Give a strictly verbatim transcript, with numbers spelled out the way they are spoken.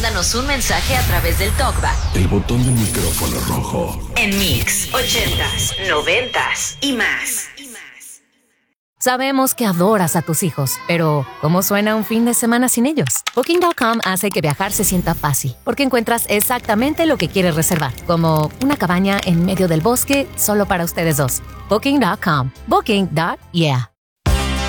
mándanos un mensaje a través del talkback. El botón del micrófono rojo. En Mix, ochentas, noventas y más. Sabemos que adoras a tus hijos, pero ¿cómo suena un fin de semana sin ellos? Booking punto com hace que viajar se sienta fácil, porque encuentras exactamente lo que quieres reservar, como una cabaña en medio del bosque solo para ustedes dos. Booking punto com. Booking. Yeah.